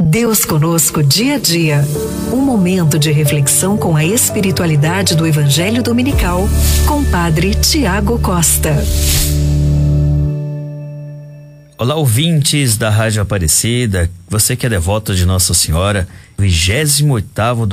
Deus conosco dia a dia. Um momento de reflexão com a espiritualidade do Evangelho Dominical, com Padre Tiago Costa. Olá, ouvintes da Rádio Aparecida, você que é devoto de Nossa Senhora, 28º